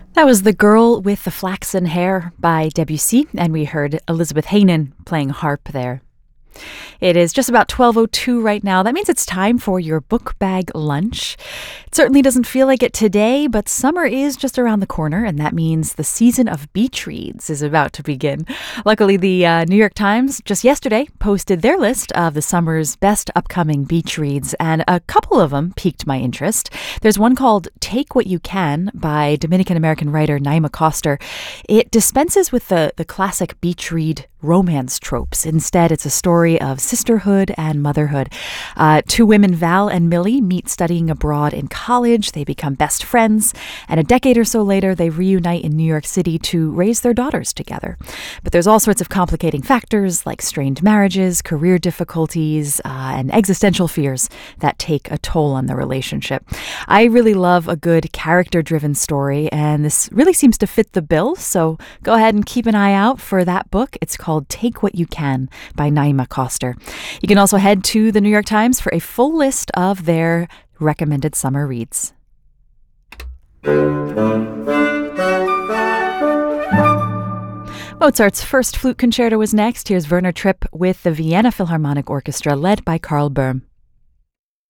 That was The Girl with the Flaxen Hair by Debussy, and we heard Elizabeth Heynen playing harp there. It is just about 12:02 right now. That means it's time for your book bag lunch. It certainly doesn't feel like it today, but summer is just around the corner, and that means the season of beach reads is about to begin. Luckily, the New York Times just yesterday posted their list of the summer's best upcoming beach reads, and a couple of them piqued my interest. There's one called Take What You Can by Dominican-American writer Naima Coster. It dispenses with the classic beach read romance tropes. Instead, it's a story of sisterhood and motherhood. Two women, Val and Millie, meet studying abroad in college. They become best friends, and a decade or so later, they reunite in New York City to raise their daughters together. But there's all sorts of complicating factors like strained marriages, career difficulties, and existential fears that take a toll on the relationship. I really love a good character-driven story, and this really seems to fit the bill, so go ahead and keep an eye out for that book. It's called Take What You Can by Naima Coster. You can also head to the New York Times for a full list of their recommended summer reads. Mozart's First Flute Concerto is next. Here's Werner Tripp with the Vienna Philharmonic Orchestra, led by Karl Böhm.